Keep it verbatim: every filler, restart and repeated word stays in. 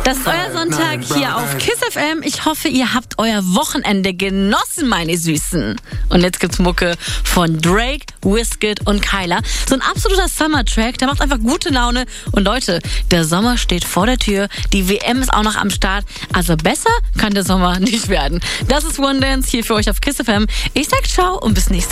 Das ist euer Sonntag hier auf KISS F M. Ich hoffe, ihr habt euer Wochenende genossen, meine Süßen. Und jetzt gibt's Mucke von Drake, Wizkid und Kyla. So ein absoluter Summer-Track, der macht einfach gute Laune. Und Leute, der Sommer steht vor der Tür. Die W M ist auch noch am Start. Also besser kann der Sommer nicht werden. Das ist One Dance hier für euch auf KISS F M. Ich sag ciao und bis nächste Woche.